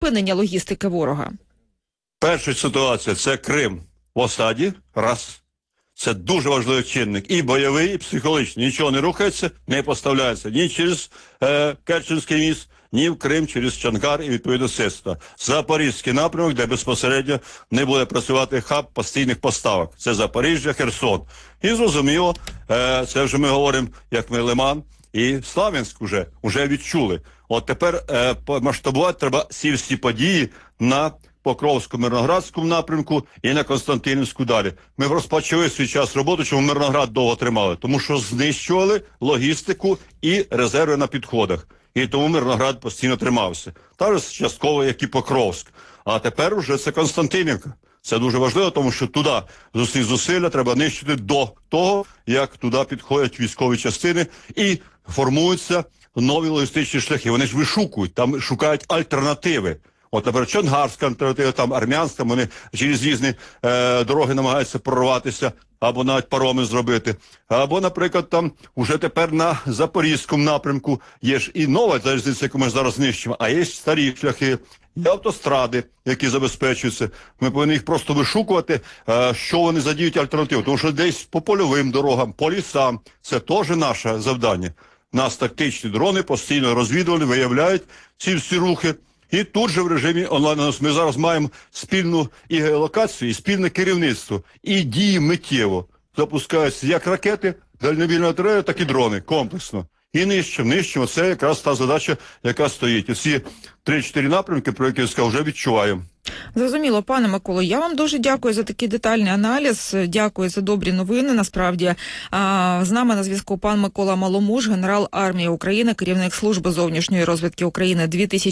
припинення логістики ворога? Перша ситуація – це Крим в осаді, раз. Це дуже важливий чинник. І бойовий, і психологічний. Нічого не рухається, не поставляється ні через Керченський міст, ні в Крим через Чонгар і, відповідно, Систа. Запорізький напрямок, де безпосередньо не буде працювати хаб постійних поставок. Це Запоріжжя, Херсон. І, зрозуміло, це вже ми говоримо, як ми Лиман і Слав'янськ вже відчули. От тепер масштабувати треба ці всі події на Покровському, Мирноградському напрямку і на Константинівську далі. Ми розпочали свій час роботи, чому Мирноград довго тримали, тому що знищували логістику і резерви на підходах. І тому Мирноград постійно тримався. Та ж частково, як і Покровськ. А тепер вже це Константинівка. Це дуже важливо, тому що туди зусилля треба нищити до того, як туди підходять військові частини і формуються нові логістичні шляхи. Вони ж вишукують, там шукають альтернативи. От, наприклад, Чонгарська альтернатива, там Армянська, вони через різні дороги намагаються прорватися, або навіть пароми зробити. Або, наприклад, там уже тепер на Запорізькому напрямку є ж і нова залізниця, яку ми зараз знищимо, а є старі шляхи, є автостради, які забезпечуються. Ми повинні їх просто вишукувати, що вони задіють альтернативу. Тому що десь по польовим дорогам, по лісам, це теж наше завдання. Нас тактичні дрони постійно розвідували, виявляють ці всі рухи. І тут же в режимі онлайн ми зараз маємо спільну і геолокацію, і спільне керівництво. І дії миттєво. Запускаються як ракети, дальнобійна артилерія, так і дрони, комплексно. І нищимо. Це якраз та задача, яка стоїть. І ці 3-4 напрямки, про які я сказав, вже відчуваємо. Зрозуміло, пане Миколо, я вам дуже дякую за такий детальний аналіз, дякую за добрі новини, насправді. З нами на зв'язку пан Микола Маломуж, генерал армії України, керівник служби зовнішньої розвідки України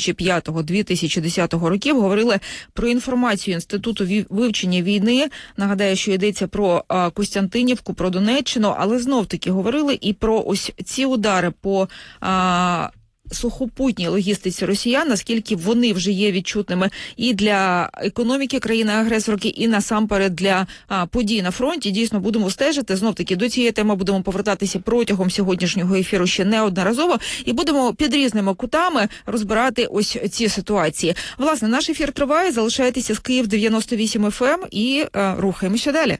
2005-2010 років. Говорили про інформацію Інституту вивчення війни. Нагадаю, що йдеться про Костянтинівку, про Донеччину, але знов-таки говорили і про ось ці удари по сухопутній логістиці росіян, наскільки вони вже є відчутними і для економіки країни-агресорки, і насамперед для подій на фронті. Дійсно, будемо стежити. Знов-таки до цієї теми будемо повертатися протягом сьогоднішнього ефіру ще неодноразово і будемо під різними кутами розбирати ось ці ситуації. Власне, наш ефір триває. Залишайтеся з Київ 98 FM і рухаємося далі.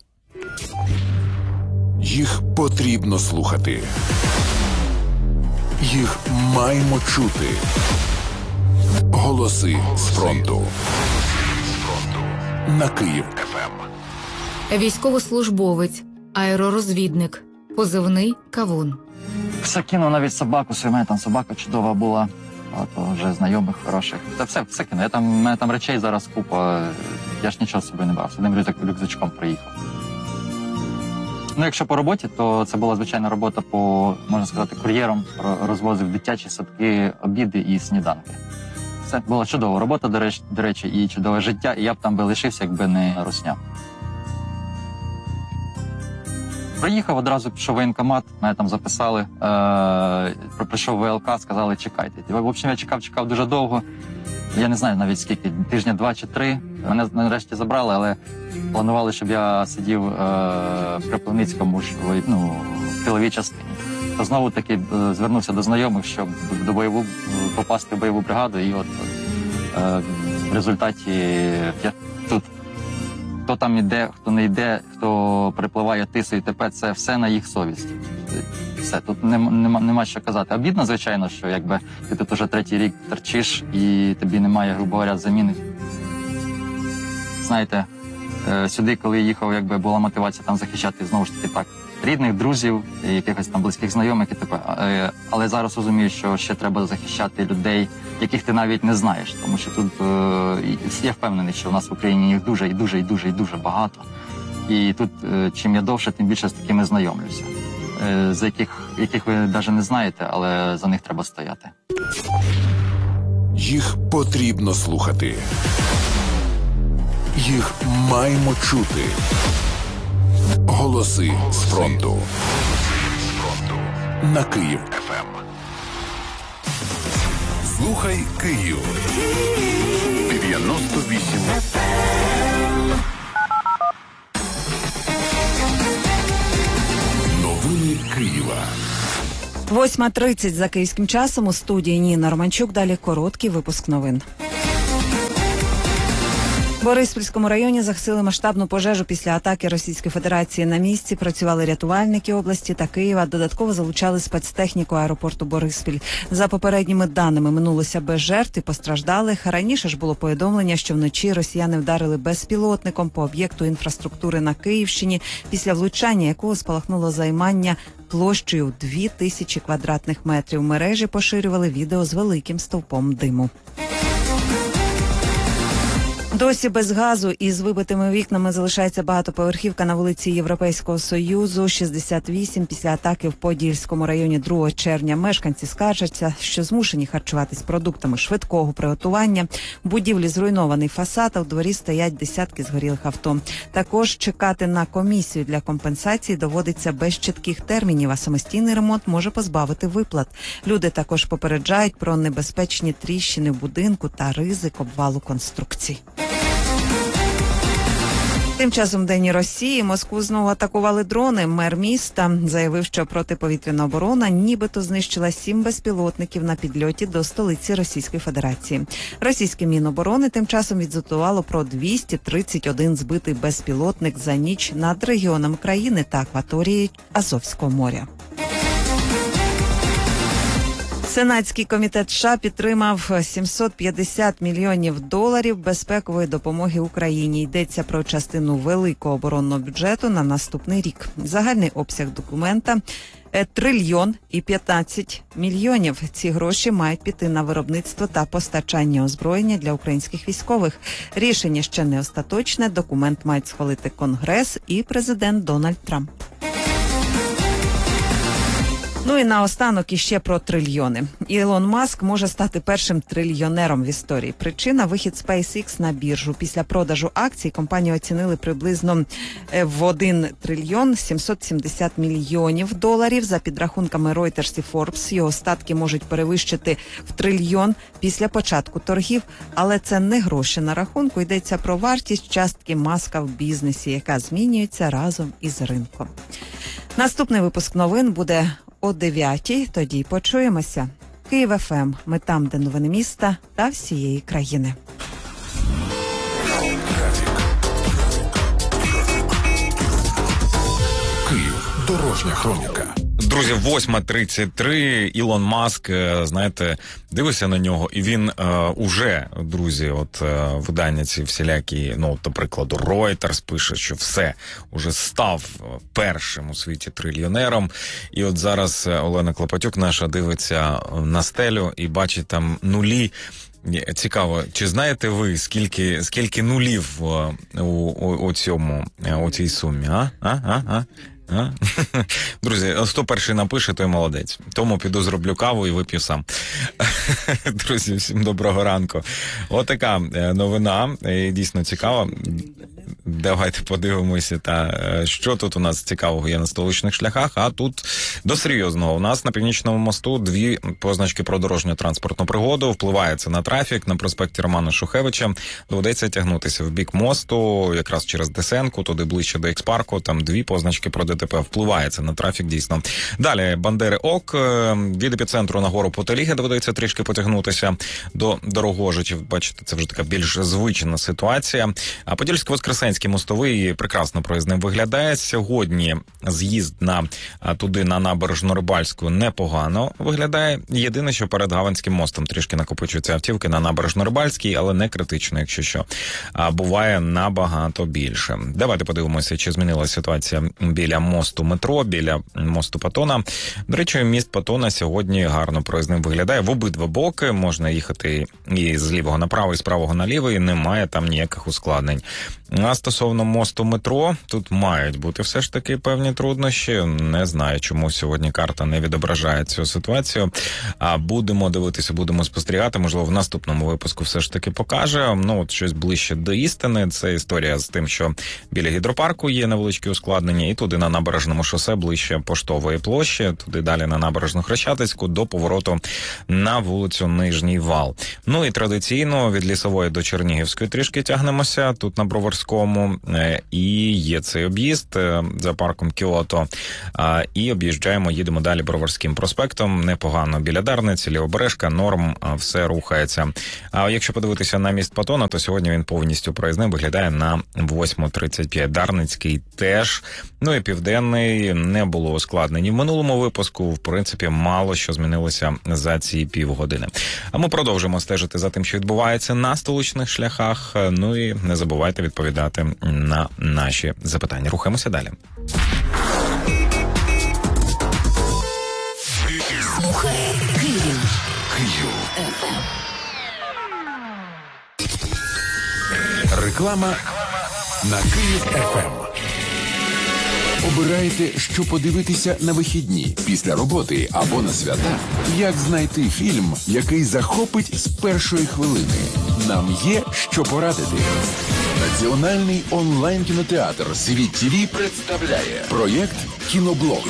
Їх потрібно слухати. Їх маємо чути. Голоси з фронту. На Київ ФМ. Військовослужбовець, аеророзвідник, позивний Кавун. Все кинув, навіть собаку, у мене там собака чудова була, багато вже знайомих, хороших. Та все кинув. У мене там речей зараз купа, я ж нічого з собою не брав, з одним рюкзачком приїхав. Ну, якщо по роботі, то це була звичайна робота по, можна сказати, кур'єром, розвозив дитячі садки, обіди і сніданки. Це була чудова робота, до речі, і чудове життя, і я б там би лишився, якби не русня. Приїхав, одразу пішов в воєнкомат, мене там записали, прийшов ВЛК, сказали, чекайте. В общем, я чекав дуже довго, я не знаю навіть скільки, тижня 2 чи 3. Мене нарешті забрали, але планували, щоб я сидів в Кропивницькому в тиловій частині. То знову-таки звернувся до знайомих, щоб попасти в бойову бригаду, і от в результаті я тут. Хто там йде, хто не йде, хто перепливає Тису і ТП, це все на їх совісті. Все, тут нема що казати. Обідно, звичайно, що якби ти тут уже 3-й рік торчиш і тобі немає, грубо говоря, заміни. Знаєте, сюди, коли їхав, якби була мотивація там захищати, знову ж таки так, рідних, друзів, якихось там близьких знайомих і т.п. Але зараз розумію, що ще треба захищати людей, яких ти навіть не знаєш. Тому що тут, я впевнений, що в нас в Україні їх дуже і дуже і дуже і дуже багато. І тут, чим я довше, тим більше з такими знайомлюся. За яких ви навіть не знаєте, але за них треба стояти. Їх потрібно слухати. Їх маємо чути. Голоси з фронту. На Київ ФМ. Слухай Київ. 98 FM. Новини Києва. 8:30 за київським часом. У студії Ніна Романчук. Далі короткий випуск новин. В Бориспільському районі загасили масштабну пожежу після атаки Російської Федерації. На місці працювали рятувальники області та Києва. Додатково залучали спецтехніку аеропорту Бориспіль. За попередніми даними, минулося без жертв і постраждалих. Раніше ж було повідомлення, що вночі росіяни вдарили безпілотником по об'єкту інфраструктури на Київщині, після влучання якого спалахнуло займання площею 2000 квадратних метрів. Мережі поширювали відео з великим стовпом диму. Досі без газу і з вибитими вікнами залишається багатоповерхівка на вулиці Європейського Союзу, 68, після атаки в Подільському районі 2 червня. Мешканці скаржаться, що змушені харчуватись продуктами швидкого приготування. В будівлі зруйнований фасад, а в дворі стоять десятки згорілих авто. Також чекати на комісію для компенсації доводиться без чітких термінів, а самостійний ремонт може позбавити виплат. Люди також попереджають про небезпечні тріщини в будинку та ризик обвалу конструкцій. Тим часом в День Росії Москву знову атакували дрони. Мер міста заявив, що протиповітряна оборона нібито знищила 7 безпілотників на підльоті до столиці Російської Федерації. Російське Міноборони тим часом відзвітувало про 231 збитий безпілотник за ніч над регіонами країни та акваторією Азовського моря. Сенатський комітет США підтримав 750 мільйонів доларів безпекової допомоги Україні. Йдеться про частину великого оборонного бюджету на наступний рік. Загальний обсяг документа – 1 трильйон і 15 мільйонів. Ці гроші мають піти на виробництво та постачання озброєння для українських військових. Рішення ще не остаточне. Документ мають схвалити Конгрес і президент Дональд Трамп. Ну і наостанок іще про трильйони. Ілон Маск може стати першим трильйонером в історії. Причина – вихід SpaceX на біржу. Після продажу акцій компанію оцінили приблизно в 1 трильйон 770 мільйонів доларів. За підрахунками Reuters і Forbes, його статки можуть перевищити в трильйон після початку торгів. Але це не гроші на рахунку. Йдеться про вартість частки Маска в бізнесі, яка змінюється разом із ринком. Наступний випуск новин буде о 9-й, тоді почуємося. Київ ФМ. Ми там, де новини міста та всієї країни. Київ. Дорожня хроніка. Друзі, 8:33, Ілон Маск, знаєте, дивишся на нього, і він уже, друзі, от видання ці всілякі, ну, до прикладу, Reuters пише, що все, уже став першим у світі трильйонером. І от зараз Олена Клопотюк наша дивиться на стелю і бачить там нулі. Цікаво, чи знаєте ви, скільки нулів у цій сумі, Друзі, хто перший напише, той молодець. Тому піду зроблю каву і вип'ю сам. Друзі, всім доброго ранку. Отака новина, дійсно цікава. Давайте подивимося, що тут у нас цікавого є на столичних шляхах. А тут до серйозного. У нас на Північному мосту 2 позначки про дорожньо-транспортну пригоду. Впливає це на трафік. На проспекті Романа Шухевича доведеться тягнутися в бік мосту, якраз через Десенку, туди ближче до Експарку. Там 2 позначки про ДТП. Впливає це на трафік, дійсно. Далі Бандери Ок. Від епіцентру нагору Потеліги доведеться трішки потягнутися до Дорогожичів. Бачите, це вже така більш звична ситуація. А Подільсько-Воскресенський мостовий прекрасно проїзним виглядає. Сьогодні з'їзд туди на набережну Рибальську непогано виглядає. Єдине, що перед Гаванським мостом трішки накопичуються автівки на набережну Рибальській, але не критично, якщо що. Буває набагато більше. Давайте подивимося, чи змінилася ситуація біля мосту метро, біля мосту Патона. До речі, міст Патона сьогодні гарно проїзним виглядає. В обидва боки можна їхати і з лівого направо, і з правого наліво, і немає там ніяких ускладнень. А стосовно мосту метро, тут мають бути все ж таки певні труднощі. Не знаю, чому сьогодні карта не відображає цю ситуацію. А будемо дивитися, будемо спостерігати. Можливо, в наступному випуску все ж таки покаже. Ну, от щось ближче до істини. Це історія з тим, що біля гідропарку є невеличкі ускладнення, і туди на набережному шосе ближче Поштової площі, туди далі на набережну Хрещатицьку до повороту на вулицю Нижній Вал. Ну і традиційно від Лісової до Чернігівської трішки тягнемося. Тут на Броварському Стокгольму, і є цей об'їзд за парком Кіото. І об'їжджаємо, їдемо далі Броварським проспектом. Непогано біля Дарниці, Лівобережка, норм, все рухається. А якщо подивитися на міст Патона, то сьогодні він повністю проїзним, виглядає на 8:35. Дарницький теж. Ну і Південний не було ускладнені. В минулому випуску, в принципі, мало що змінилося за ці півгодини. А ми продовжимо стежити за тим, що відбувається на столичних шляхах. Ну і не забувайте відповідати на наші запитання. Рухаємося далі. Київ. Реклама на Київ ФМ. Обирайте, що подивитися на вихідні, після роботи або на свята. Як знайти фільм, який захопить з першої хвилини? Нам є що порадити. Національний онлайн-кінотеатр «Світ ТВ» представляє проєкт «Кіноблог».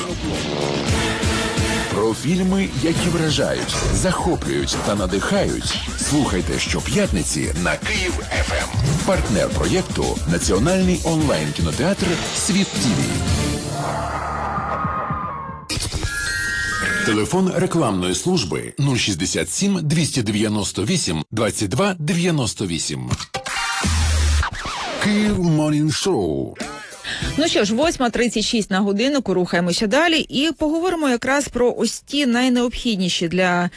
Про фільми, які вражають, захоплюють та надихають. Слухайте щоп'ятниці на Київ ФМ. Партнер проєкту – Національний онлайн-кінотеатр «Світ ТВ». Телефон рекламної служби 067 298 22 98. Київ Morning Show. Ну що ж, 8:36 на годиннику, рухаємося далі і поговоримо якраз про ось ті найнеобхідніші для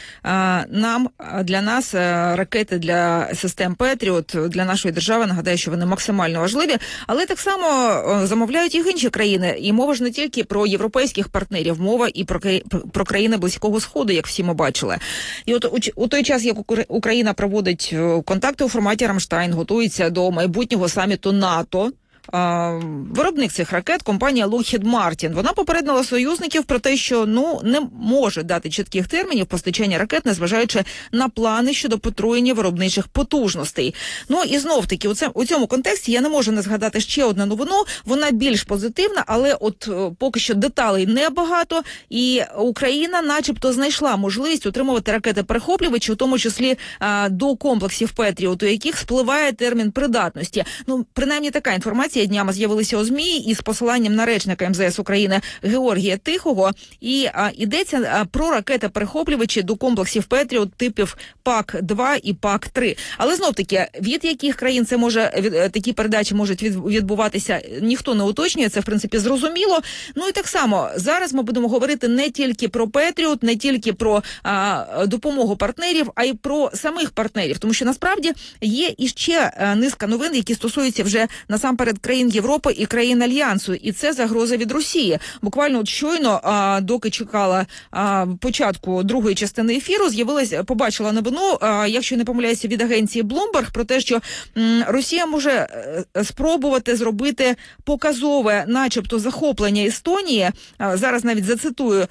нас ракети для систем Петріот, для нашої держави. Нагадаю, що вони максимально важливі, але так само замовляють і інші країни. І мова ж не тільки про європейських партнерів, мова і про країни Близького Сходу, як всі ми бачили. І от у той час, як Україна проводить контакти у форматі Рамштайн, готується до майбутнього саміту НАТО, виробник цих ракет, компанія Lockheed Martin, вона попередила союзників про те, що не може дати чітких термінів постачання ракет, незважаючи на плани щодо потроєння виробничих потужностей. Ну і знов-таки у цьому контексті я не можу не згадати ще одну новину, вона більш позитивна, але от поки що деталей небагато, і Україна начебто знайшла можливість отримувати ракети-перехоплювачі, у тому числі до комплексів Петріот, у яких спливає термін придатності. Ну, принаймні така інформація днями з'явилися у ЗМІ із посиланням на речника МЗС України Георгія Тихого. І йдеться про ракети-перехоплювачі до комплексів Петріот типів ПАК-2 і ПАК-3. Але знов-таки, від яких країн це такі передачі можуть відбуватися, ніхто не уточнює, це в принципі зрозуміло. Ну і так само, зараз ми будемо говорити не тільки про Петріот, не тільки про допомогу партнерів, а й про самих партнерів. Тому що насправді є іще низка новин, які стосуються вже насамперед країн Європи і країн Альянсу. І це загроза від Росії. Буквально от щойно, доки чекала початку другої частини ефіру, побачила новину, якщо не помиляюся, від агенції Bloomberg, про те, що Росія може спробувати зробити показове, начебто, захоплення Естонії, зараз навіть зацитую,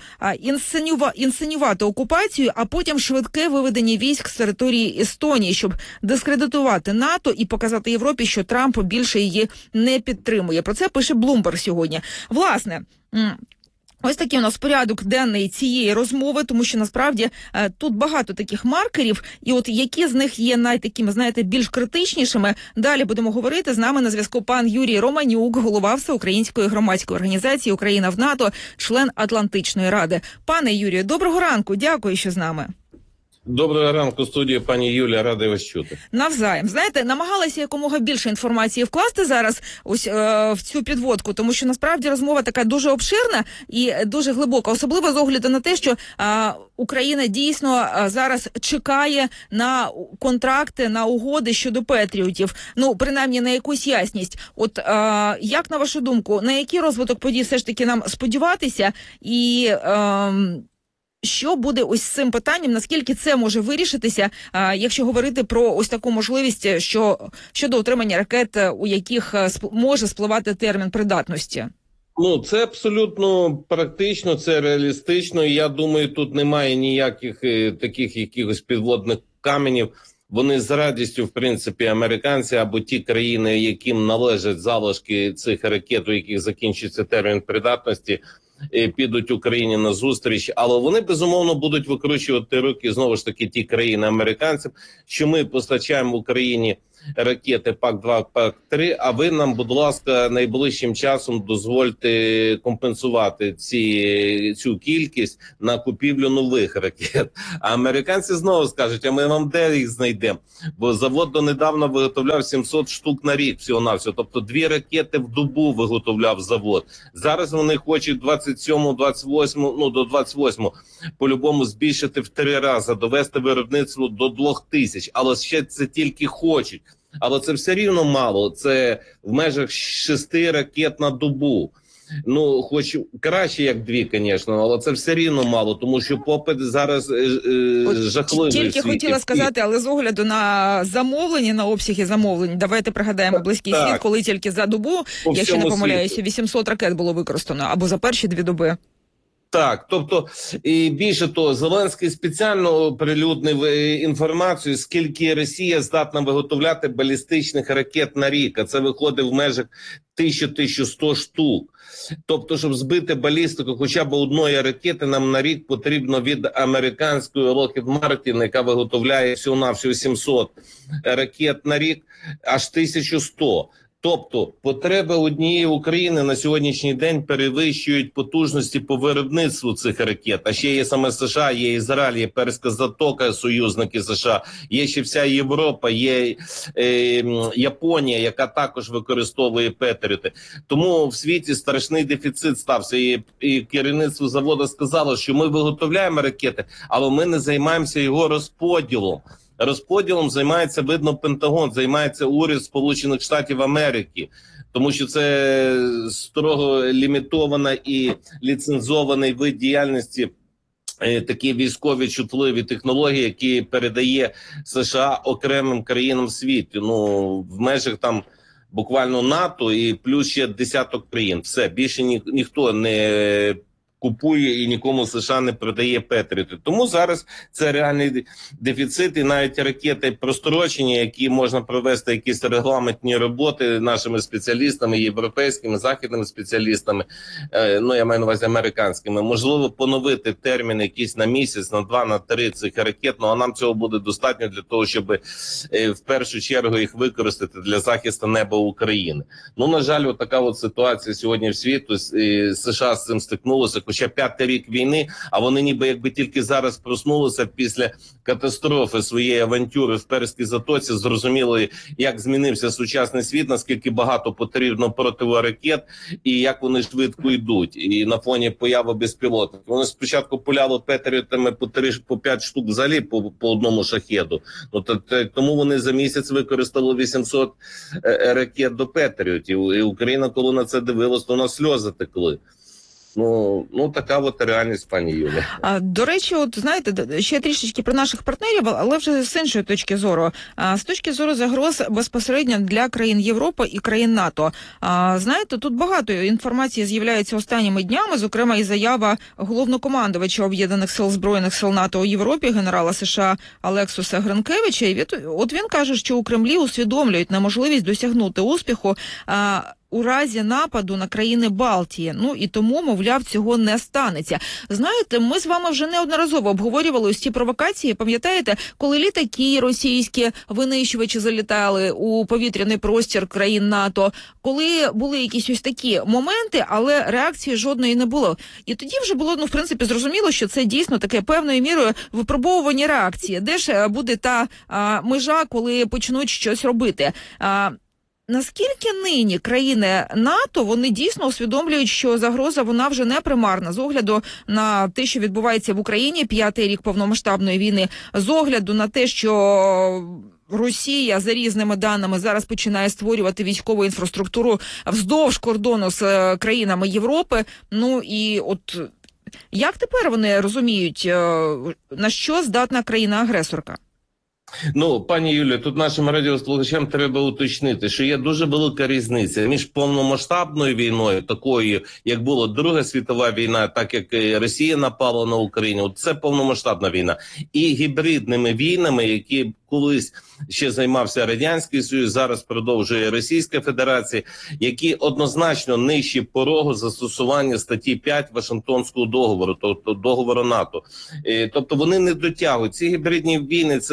інсценювати окупацію, а потім швидке виведення військ з території Естонії, щоб дискредитувати НАТО і показати Європі, що Трамп більше її не підтримує. Про це пише Bloomberg сьогодні. Власне, ось такий у нас порядок денний цієї розмови, тому що насправді тут багато таких маркерів, і от які з них є найтакими, знаєте, більш критичнішими, далі будемо говорити. З нами на зв'язку пан Юрій Романюк, голова Всеукраїнської громадської організації «Україна в НАТО», член Атлантичної ради. Пане Юрію, доброго ранку, дякую, що з нами. Доброго ранку, студія, пані Юлія, радий вас чути. Навзаєм. Знаєте, намагалася якомога більше інформації вкласти зараз ось в цю підводку, тому що насправді розмова така дуже обширна і дуже глибока, особливо з огляду на те, що Україна дійсно зараз чекає на контракти, на угоди щодо Петріотів, ну, принаймні на якусь ясність. От як на вашу думку, на який розвиток подій все ж таки нам сподіватися і що буде ось з цим питанням, наскільки це може вирішитися, якщо говорити про ось таку можливість, щодо отримання ракет, у яких може спливати термін придатності? Ну, це абсолютно практично, це реалістично, і я думаю, тут немає ніяких таких якихось підводних каменів. Вони з радістю, в принципі, американці або ті країни, яким належать залишки цих ракет, у яких закінчиться термін придатності, підуть Україні на зустріч, але вони, безумовно, будуть викручувати руки, знову ж таки, ті країни американців, що ми постачаємо Україні ракети ПАК-2, ПАК-3, а ви нам, будь ласка, найближчим часом дозвольте компенсувати цю кількість на купівлю нових ракет. А американці знову скажуть, а ми вам де їх знайдемо? Бо завод донедавна виготовляв 700 штук на рік всього-навсього, тобто 2 ракети в добу виготовляв завод. Зараз вони хочуть 27-му, 28-му, ну до 28-му по-любому збільшити в 3 рази, довести виробництво до 2000, але ще це тільки хочуть. Але це все рівно мало, це в межах 6 ракет на добу. Ну, хоч краще, як 2, звісно, але це все рівно мало, тому що попит зараз жахливий. Тільки хотіла сказати, але з огляду на замовлення, на обсяги замовлень, давайте пригадаємо близький світ, коли тільки за добу, якщо не помиляюся, 800 ракет було використано, або за перші 2 доби. Так, тобто, і більше того, Зеленський спеціально оприлюднив інформацію, скільки Росія здатна виготовляти балістичних ракет на рік, а це виходить в межах 1000-1100 штук. Тобто, щоб збити балістику хоча б одної ракети, нам на рік потрібно від американської Lockheed Martin, яка виготовляє всього-навсього 700 ракет на рік, аж 1100. Тобто потреби однієї України на сьогоднішній день перевищують потужності по виробництву цих ракет. А ще є саме США, є Ізраїль, є Перська затока, союзники США, є ще вся Європа, є Японія, яка також використовує Петріоти. Тому в світі страшний дефіцит стався. І керівництво заводу сказало, що ми виготовляємо ракети, але ми не займаємося його розподілом. Розподілом займається, видно, Пентагон, займається уряд Сполучених Штатів Америки, тому що це строго лімітована і ліцензований вид діяльності, такі військові чутливі технології, які передає США окремим країнам світу. Ну, в межах там буквально НАТО і плюс ще десяток країн. Все, більше ніхто не купує і нікому США не продає Петріоти. Тому зараз це реальний дефіцит, і навіть ракети прострочені, які можна провести якісь регламентні роботи нашими спеціалістами, європейськими, західними спеціалістами, ну я маю на увазі американськими, можливо поновити термін якийсь на місяць, на 2, на 3 цих ракет, ну а нам цього буде достатньо для того, щоб в першу чергу їх використати для захисту неба України. Ну, на жаль, от така от ситуація сьогодні в світу, США з цим стикнулося, хоча 5-й рік війни, а вони ніби якби тільки зараз проснулися після катастрофи своєї авантюри в Перській затоці, зрозуміли, як змінився сучасний світ, наскільки багато потрібно протиракет і як вони швидко йдуть. І на фоні появи безпілотників. Вони спочатку пуляли Петріотами по 3-5 штук взагалі по одному шахеду. Ну, тому вони за місяць використали 800 ракет до Петріотів. І Україна, коли на це дивилась, то на сльози текли. Ну, така от реальність, пані Юлія. До речі, от знаєте, ще трішечки про наших партнерів, але вже з іншої точки зору. З точки зору загроз безпосередньо для країн Європи і країн НАТО. Знаєте, тут багато інформації з'являється останніми днями, зокрема і заява головнокомандувача Об'єднаних сил Збройних сил НАТО у Європі, генерала США Олексуса Гринкевича. І от він каже, що у Кремлі усвідомлюють неможливість досягнути успіху у разі нападу на країни Балтії. Ну і тому, мовляв, цього не станеться. Знаєте, ми з вами вже неодноразово обговорювали ось ці провокації. Пам'ятаєте, коли літаки російські винищувачі залітали у повітряний простір країн НАТО, коли були якісь ось такі моменти, але реакції жодної не було. І тоді вже було, в принципі, зрозуміло, що це дійсно таке певною мірою випробовування реакції. Де ж буде та межа, коли почнуть щось робити? Наскільки нині країни НАТО, вони дійсно усвідомлюють, що загроза, вона вже не примарна, з огляду на те, що відбувається в Україні, 5-й рік повномасштабної війни, з огляду на те, що Росія, за різними даними, зараз починає створювати військову інфраструктуру вздовж кордону з країнами Європи. Ну і от як тепер вони розуміють, на що здатна країна-агресорка? Ну, пані Юлія, тут нашим радіослухачам треба уточнити, що є дуже велика різниця між повномасштабною війною, такою, як була Друга світова війна, так як Росія напала на Україну, це повномасштабна війна, і гібридними війнами, які колись ще займався Радянський Союз, зараз продовжує Російська Федерація, які однозначно нижчі порогу застосування статті 5 Вашингтонського договору, тобто договору НАТО. Тобто вони не дотягують. Ці гібридні війни – це зальот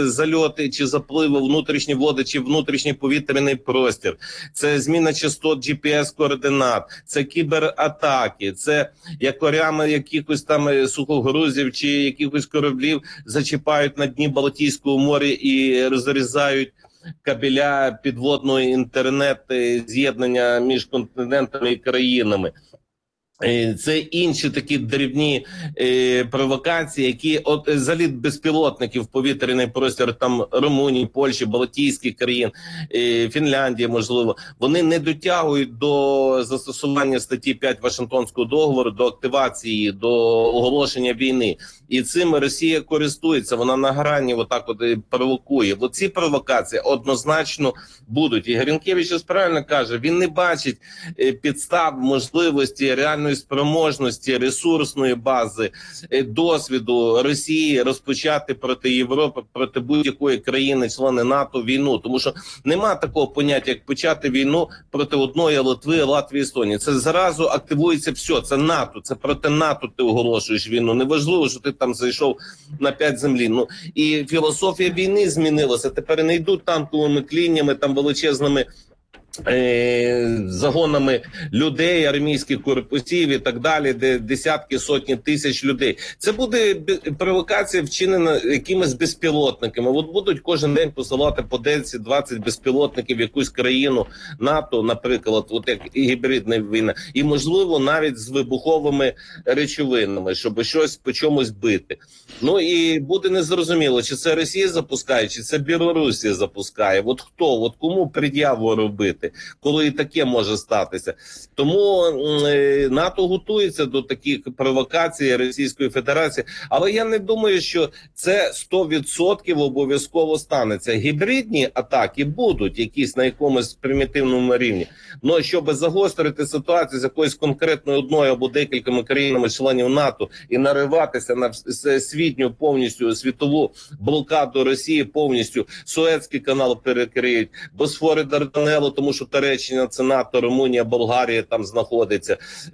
польоти чи запливи, внутрішні води чи внутрішній повітряний простір, це зміна частот GPS-координат, це кібератаки, це якорями якихось там сухогрузів чи якихось кораблів зачіпають на дні Балтійського моря і розрізають кабеля підводного інтернет-з'єднання між континентами і країнами. Це інші такі дрібні провокації, які заліт безпілотників в повітряний простір там Румунії, Польщі, Балтійських країн, Фінляндії, можливо, вони не дотягують до застосування статті 5 Вашингтонського договору, до активації, до оголошення війни. І цим Росія користується, вона на грані отак от провокує. Бо ці провокації однозначно будуть. І Гринкевич правильно каже, він не бачить підстав, можливості, реальної спроможності, ресурсної бази, досвіду Росії розпочати проти Європи, проти будь-якої країни-члени НАТО війну. Тому що нема такого поняття, як почати війну проти одної Литви, Латвії, Естонії. Це зразу активується все, це НАТО, це проти НАТО ти оголошуєш війну. Неважливо, що ти там зайшов на 5 землі. Ну, і філософія війни змінилася. Тепер не йдуть танковими кліннями, там величезними загонами людей, армійських корпусів і так далі, де десятки, сотні тисяч людей. Це буде провокація, вчинена якимись безпілотниками. От будуть кожен день посилати по 10-20 безпілотників в якусь країну НАТО, наприклад, от як гібридна війна. І, можливо, навіть з вибуховими речовинами, щоб щось по чомусь бити. Ну і буде незрозуміло, чи це Росія запускає, чи це Білорусія запускає. От хто, от кому пред'яву робити, коли і таке може статися. Тому НАТО готується до таких провокацій Російської Федерації, але я не думаю, що це 100% обов'язково станеться. Гібридні атаки будуть якісь на якомусь примітивному рівні. Но щоб загострити ситуацію з якоюсь конкретною одною або декількома країнами-членів НАТО і нариватися на світню повністю світову блокаду Росії повністю, Суецький канал перекриють, Босфор і Дарданелло, тому що Туреччина, це НАТО, Румунія, Болгарія там знаходиться,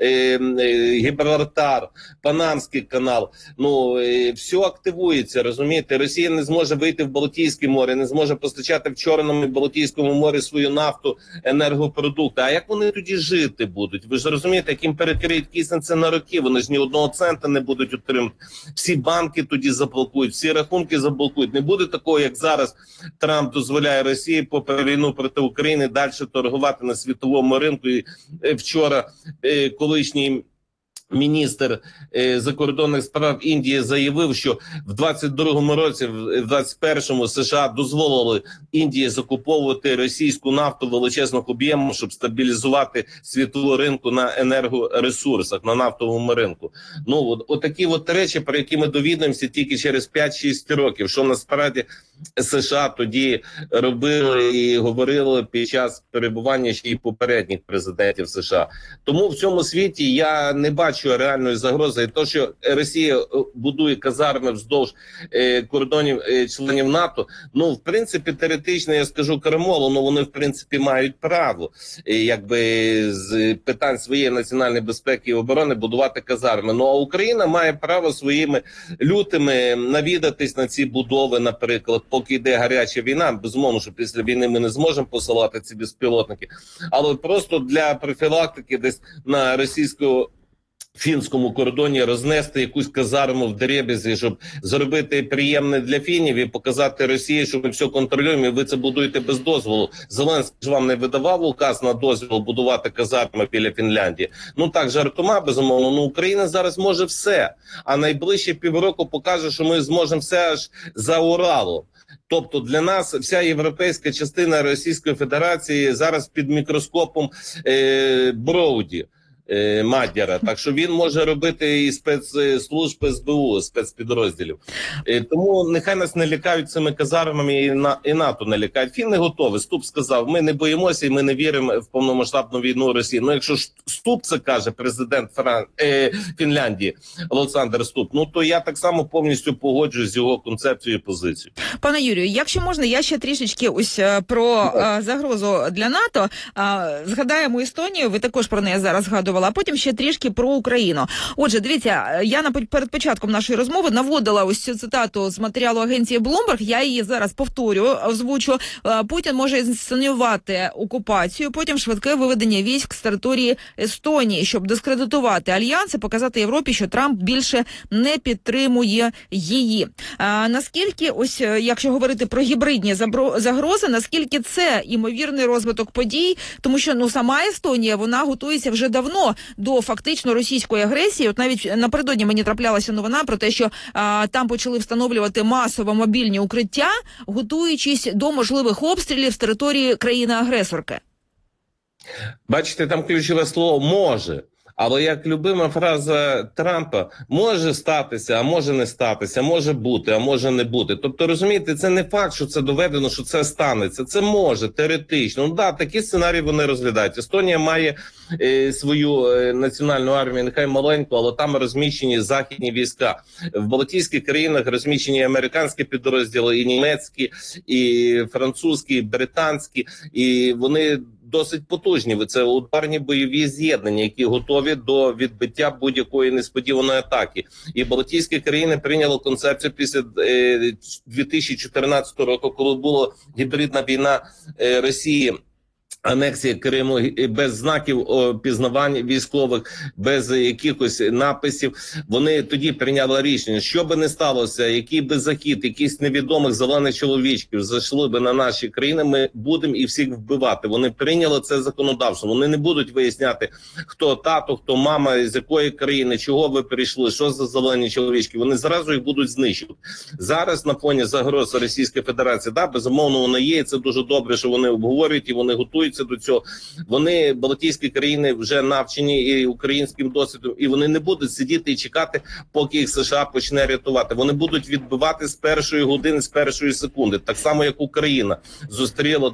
Гібралтар, Панамський канал, ну, все активується, розумієте? Росія не зможе вийти в Балтійське море, не зможе постачати в Чорному і Балтійському морі свою нафту, енергопродукти. А як вони тоді жити будуть? Ви ж розумієте, як їм перекриють кисень, це на роки, вони ж ні одного цента не будуть отримати. Всі банки тоді заблокують, всі рахунки заблокують. Не буде такого, як зараз Трамп дозволяє Росії попри війну проти України далі торгувати на світовому ринку. І вчора колишній міністр закордонних справ Індії заявив, що в 22-му році, в 21-му США дозволили Індії закуповувати російську нафту величезних об'ємів, щоб стабілізувати світову ринку на енергоресурсах, на нафтовому ринку. Ну, от такі от речі, про які ми довідаємося тільки через 5-6 років, що насправді США тоді робили і говорили під час перебування ще й попередніх президентів США. Тому в цьому світі я не бачу реальної загрози. І то, що Росія будує казарми вздовж кордонів членів НАТО, ну, в принципі, теоретично, я скажу крамолу, ну, вони, в принципі, мають право, якби, з питань своєї національної безпеки і оборони будувати казарми. Ну, а Україна має право своїми лютими навідатись на ці будови, наприклад, поки йде гаряча війна. Безумовно, що після війни ми не зможемо посилати ці безпілотники, але просто для профілактики десь на російсько-фінському кордоні рознести якусь казарму в дребезі, щоб зробити приємне для фінів і показати Росії, що ми все контролюємо, і ви це будуєте без дозволу. Зеленський ж вам не видавав указ на дозвіл будувати казарми біля Фінляндії. Ну так, жартома, безумовно, ну Україна зараз може все, а найближчі півроку покаже, що ми зможемо все аж за Уралом. Тобто для нас вся європейська частина Російської Федерації зараз під мікроскопом Броуді, Мадяра. Так що він може робити і спецслужб СБУ, спецпідрозділів. Тому нехай нас не лякають цими казармами, і НАТО не лякають. Фін не готовий. Ступ сказав, ми не боїмося і ми не віримо в повномасштабну війну Росії. Ну якщо Ступ це каже, президент Фінляндії Олександр Ступ, ну то я так само повністю погоджуюсь з його концепцією і позицією. Пане Юрію, якщо можна, я ще трішечки ось про загрозу для НАТО. Згадаємо Естонію, ви також про неї зараз згадували. обговорювала, а потім ще трішки про Україну. Отже, дивіться, я перед початком нашої розмови наводила ось цю цитату з матеріалу агенції Bloomberg, я її зараз повторю, озвучу. Путін може інсценювати окупацію, потім швидке виведення військ з території Естонії, щоб дискредитувати альянс і показати Європі, що Трамп більше не підтримує її. Наскільки, ось якщо говорити про гібридні загрози, наскільки це імовірний розвиток подій, тому що сама Естонія, вона готується вже давно до фактично російської агресії. От навіть напередодні мені траплялася новина про те, що там почали встановлювати масово мобільні укриття, готуючись до можливих обстрілів з території країни-агресорки. Бачите, там ключове слово «може». Але як любима фраза Трампа, може статися, а може не статися, може бути, а може не бути. Тобто, розумієте, це не факт, що це доведено, що це станеться. Це може, теоретично. Ну, такі сценарії вони розглядають. Естонія має свою національну армію, нехай маленьку, але там розміщені західні війська. В Балтійських країнах розміщені американські підрозділи, і німецькі, і французькі, і британські, і вони досить потужні. Це ударні бойові з'єднання, які готові до відбиття будь-якої несподіваної атаки. І Балтійські країни прийняли концепцію після 2014 року, коли була гібридна війна Росії, анексія Криму, без знаків пізнавання військових, без якихось написів. Вони тоді прийняли рішення, що би не сталося, який би захід, якісь невідомих зелених чоловічків зайшли би на наші країни, ми будемо і всіх вбивати. Вони прийняли це законодавство. Вони не будуть виясняти, хто тато, хто мама, з якої країни, чого ви прийшли, що за зелені чоловічки. Вони зразу їх будуть знищувати. Зараз на фоні загроз Російської Федерації, безумовно, вона є, і це дуже добре, що вони обговорюють і вони готують до цього. Вони, балтійські країни, вже навчені і українським досвідом, і вони не будуть сидіти і чекати, поки їх США почне рятувати. Вони будуть відбивати з першої години, з першої секунди. Так само, як Україна зустріла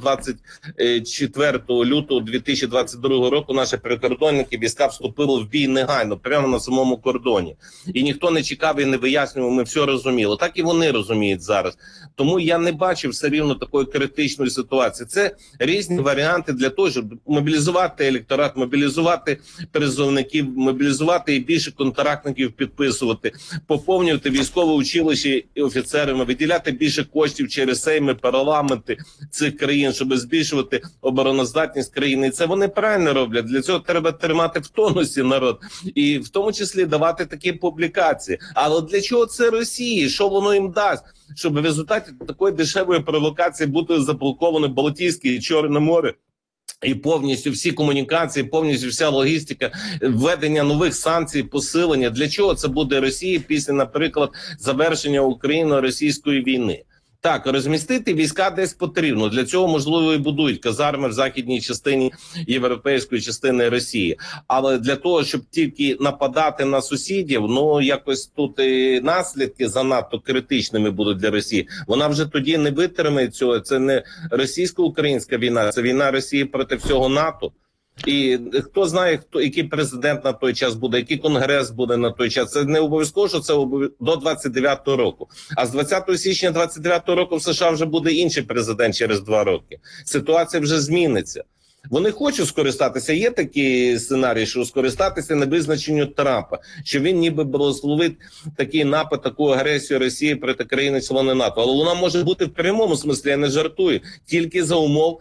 24 лютого 2022 року наші прикордонники, війська вступили в бій негайно, прямо на самому кордоні. І ніхто не чекав і не вияснював, ми все розуміли. Так і вони розуміють зараз. Тому я не бачив все рівно такої критичної ситуації. Це різні варіанти для того, щоб мобілізувати електорат, мобілізувати призовників, мобілізувати і більше контрактників підписувати, поповнювати військове училище і офіцерами, виділяти більше коштів через сейми, парламенти цих країн, щоб збільшувати обороноздатність країни. І це вони правильно роблять. Для цього треба тримати в тонусі народ. І в тому числі давати такі публікації. Але для чого це Росії? Що воно їм дасть? Щоб в результаті такої дешевої провокації бути заблоковане Балтійське і Чорне море. І повністю всі комунікації, повністю вся логістика, введення нових санкцій, посилення. Для чого це буде Росії після, наприклад, завершення Україно-російської війни? Так, розмістити війська десь потрібно. Для цього, можливо, і будують казарми в західній частині європейської частини Росії. Але для того, щоб тільки нападати на сусідів, якось тут і наслідки занадто критичними будуть для Росії. Вона вже тоді не витримає цього. Це не російсько-українська війна, це війна Росії проти всього НАТО. І хто знає, який президент на той час буде, який конгрес буде на той час. Це не обов'язково, що це до 29-го року. А з 20 січня 29-го року в США вже буде інший президент через 2 роки. Ситуація вже зміниться. Вони хочуть скористатися, є такі сценарії, що скористатися невизначенню Трампа, що він ніби благословить такий напад, таку агресію Росії проти країни-члени НАТО. Але вона може бути в прямому смислі, я не жартую, тільки за умов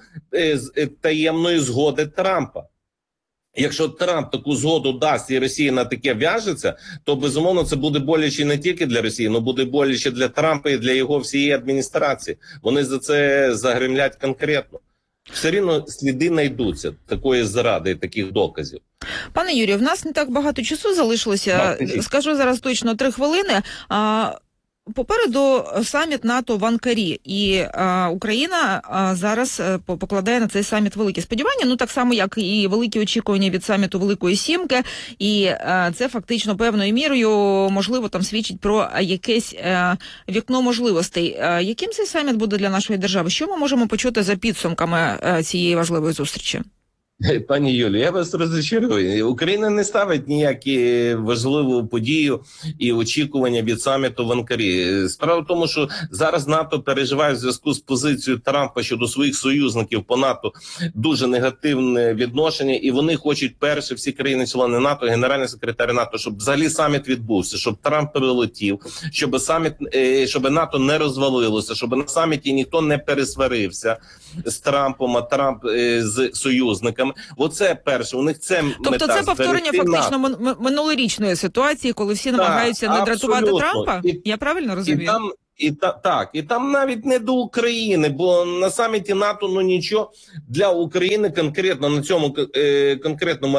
таємної згоди Трампа. Якщо Трамп таку згоду дасть і Росія на таке в'яжеться, то, безумовно, це буде боляче не тільки для Росії, але буде боляче для Трампа і для його всієї адміністрації. Вони за це загремлять конкретно. Все рівно сліди знайдуться такої зради і таких доказів. Пане Юрію, в нас не так багато часу залишилося. Скажу зараз точно 3 хвилини. Попереду саміт НАТО в Анкарі, і Україна зараз покладає на цей саміт великі сподівання, так само, як і великі очікування від саміту Великої Сімки, і це фактично певною мірою, можливо, там свідчить про якесь вікно можливостей. Яким цей саміт буде для нашої держави? Що ми можемо почути за підсумками цієї важливої зустрічі? Пані Юлі, я вас розчарую. Україна не ставить ніякі важливу подію і очікування від саміту в Анкарі. Справа в тому, що зараз НАТО переживає в зв'язку з позицією Трампа щодо своїх союзників по НАТО дуже негативне відношення, і вони хочуть перше, всі країни-члени НАТО, генеральний секретар НАТО, щоб взагалі саміт відбувся, щоб Трамп прилетів, щоб НАТО не розвалилося, щоб на саміті ніхто не пересварився з Трампом, а Трамп з союзниками. Оце перше, у них це тобто мета. це повторення фактично минулорічної ситуації, коли всі намагаються не дратувати Трампа? Я правильно розумію? І там навіть не до України, бо на саміті НАТО нічого для України конкретно на цьому конкретному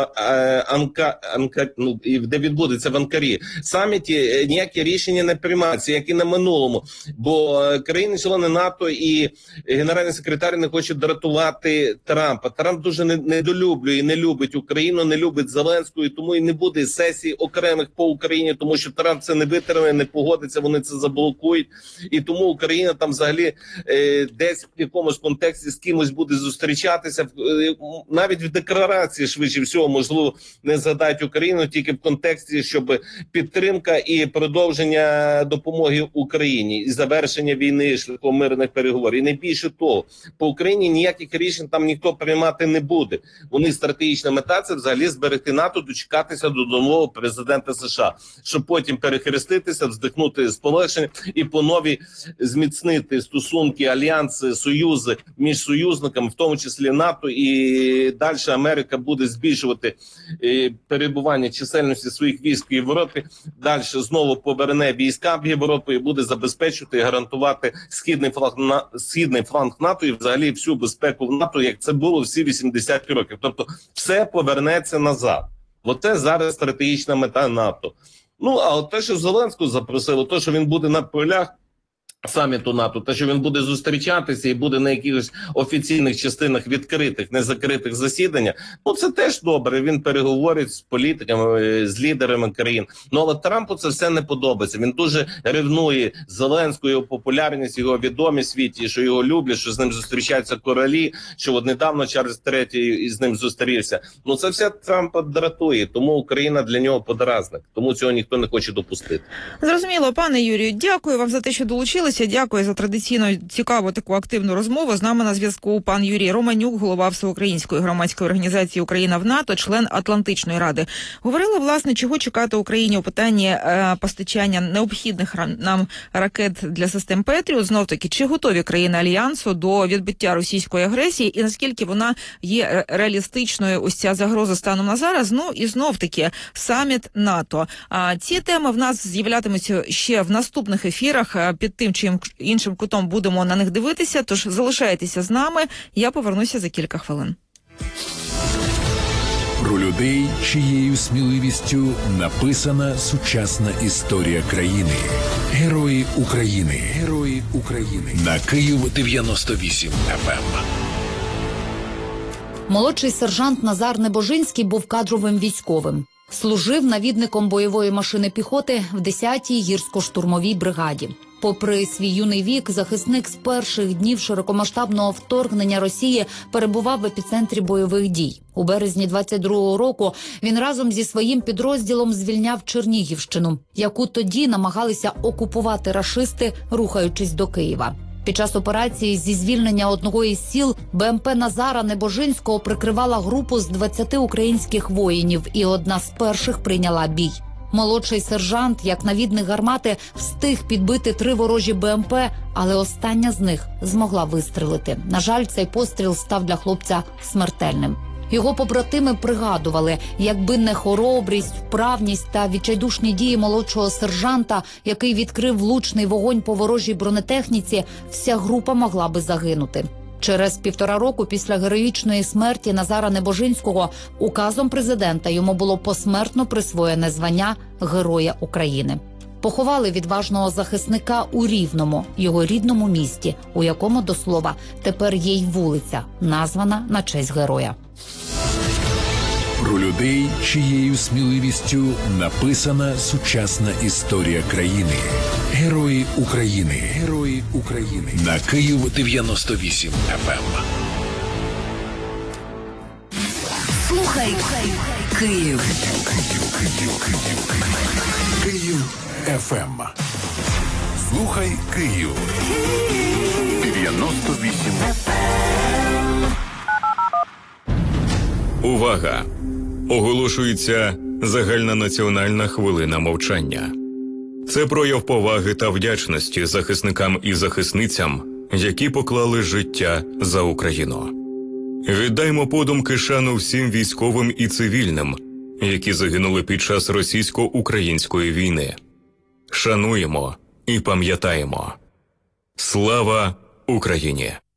де відбудеться в Анкарі саміті, ніякі рішення не приймаються, як і на минулому, бо країни-члени НАТО і генеральний секретар не хочуть дратувати Трампа. Трамп дуже недолюблює і не любить Україну, не любить Зеленську, і тому і не буде сесій окремих по Україні, тому що Трамп це не витримає, не погодиться, вони це заблокують. І тому Україна там взагалі десь в якомусь контексті з кимось буде зустрічатися. Навіть в декларації, швидше всього, можливо, не згадають Україну, тільки в контексті, щоб підтримка і продовження допомоги Україні, і завершення війни шляхом мирних переговорів. І не більше того, по Україні ніяких рішень там ніхто приймати не буде. У них стратегічна мета – це взагалі зберегти НАТО, дочекатися до нового президента США, щоб потім перехреститися, вздихнути з полегшенням і по новій зміцнити стосунки, альянси, союзи між союзниками, в тому числі НАТО, і далі Америка буде збільшувати перебування чисельності своїх військ в Європі, далі знову поверне війська в Європу і буде забезпечувати і гарантувати східний фланг НАТО і взагалі всю безпеку в НАТО, як це було всі 80 років. Тобто все повернеться назад. Оце зараз стратегічна мета НАТО. А те, що Зеленського запросили, те, що він буде на полях саміту НАТО, те, що він буде зустрічатися і буде на якихось офіційних частинах відкритих, незакритих засідання, це теж добре. Він переговорить з політиками, з лідерами країн. Але Трампу це все не подобається. Він дуже ревнує Зеленську, його популярність, його відомість в світі, що його люблять, що з ним зустрічаються королі, що от недавно Чарльз III з ним зустрівся. Це все Трампа дратує, тому Україна для нього подразник. Тому цього ніхто не хоче допустити. Зрозуміло, пане Юрію, дякую вам за те, що долучилися. Дякую за традиційно цікаву таку активну розмову. З нами на зв'язку пан Юрій Романюк, голова Всеукраїнської громадської організації «Україна в НАТО», член Атлантичної ради. Говорили, власне, чого чекати Україні у питанні постачання необхідних нам ракет для систем Петріот. Знов-таки, чи готові країни Альянсу до відбиття російської агресії і наскільки вона є реалістичною, ось ця загроза станом на зараз. І знов-таки саміт НАТО. Ці теми в нас з'являтимуться ще в наступних ефірах. Під тим чи іншим кутом будемо на них дивитися, тож залишайтеся з нами. Я повернуся за кілька хвилин. Про людей, чиєю сміливістю написана сучасна історія країни. Герої України. Герої України. На Київ 98 FM. Молодший сержант Назар Небожинський був кадровим військовим. Служив навідником бойової машини піхоти в 10-й гірсько-штурмовій бригаді. Попри свій юний вік, захисник з перших днів широкомасштабного вторгнення Росії перебував в епіцентрі бойових дій. У березні 22-го року він разом зі своїм підрозділом звільняв Чернігівщину, яку тоді намагалися окупувати рашисти, рухаючись до Києва. Під час операції зі звільнення одного із сіл БМП Назара Небожинського прикривала групу з 20 українських воїнів, і одна з перших прийняла бій. Молодший сержант, як навідник гармати, встиг підбити 3 ворожі БМП, але остання з них змогла вистрелити. На жаль, цей постріл став для хлопця смертельним. Його побратими пригадували, якби не хоробрість, вправність та відчайдушні дії молодшого сержанта, який відкрив влучний вогонь по ворожій бронетехніці, вся група могла би загинути. Через 1,5 року після героїчної смерті Назара Небожинського указом президента йому було посмертно присвоєне звання Героя України. Поховали відважного захисника у Рівному, його рідному місті, у якому, до слова, тепер є й вулиця, названа на честь героя. Про людей, чиєю сміливістю написана сучасна історія країни. Герої України. Герої України. На Київ 98 FM. Слухай Київ. Київ ФМ. Слухай Київ. 98. Увага! Оголошується загальнонаціональна хвилина мовчання. Це прояв поваги та вдячності захисникам і захисницям, які поклали життя за Україну. Віддаймо подумки шану всім військовим і цивільним, які загинули під час російсько-української війни. Шануємо і пам'ятаємо. Слава Україні!